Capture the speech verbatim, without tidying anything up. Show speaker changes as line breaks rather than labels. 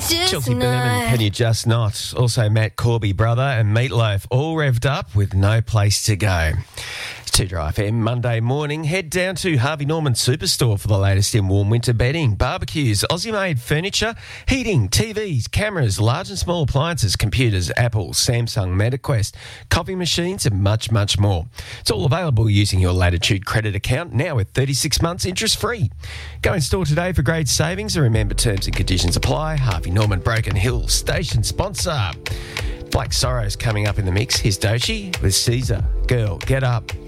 Just
Chelsea
not.
Berman, Can You Just Not? Also Matt Corby, Brother, and Meatloaf, all revved up with No Place to Go. It's two Dry F M, Monday morning. Head down to Harvey Norman Superstore for the latest in warm winter bedding, barbecues, Aussie-made furniture, heating, T Vs, cameras, large and small appliances, computers, Apple, Samsung, MetaQuest, coffee machines and much, much more. It's all available using your Latitude credit account, now with thirty-six months interest-free. Go in store today for great savings and remember terms and conditions apply. Harvey Norman Broken Hill station sponsor. Black Sorrow's coming up in the mix. Here's Doechii with Caesar. Girl, get up.